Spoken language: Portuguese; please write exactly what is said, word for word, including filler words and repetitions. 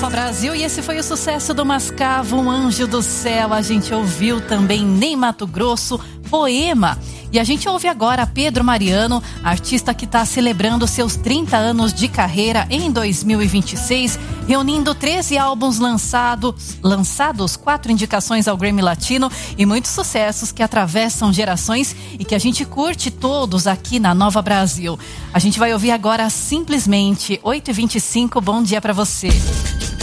Nova Brasil, e esse foi o sucesso do Mascavo, Um Anjo do Céu. A gente ouviu também Nem Mato Grosso, Poema. E a gente ouve agora Pedro Mariano, artista que está celebrando seus trinta anos de carreira em dois mil e vinte e seis, reunindo treze álbuns lançados, lançados, quatro indicações ao Grammy Latino e muitos sucessos que atravessam gerações e que a gente curte todos aqui na Nova Brasil. A gente vai ouvir agora Simplesmente, oito e vinte e cinco, bom dia para você.